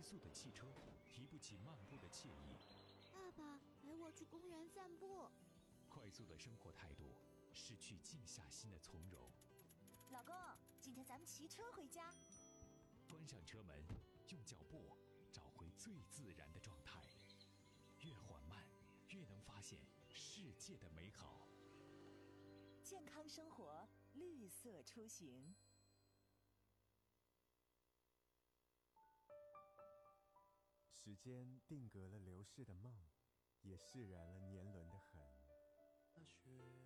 速的汽车提不起漫步的惬意。 爸爸，陪我去公园散步。 快速的生活态度失去静下心的从容。 老公，今天咱们骑车回家。 关上车门，用脚步找回最自然的状态。越缓慢，越能发现世界的美好。 健康生活，绿色出行。 时间定格了流逝的梦，也释然了年轮的痕。 大雪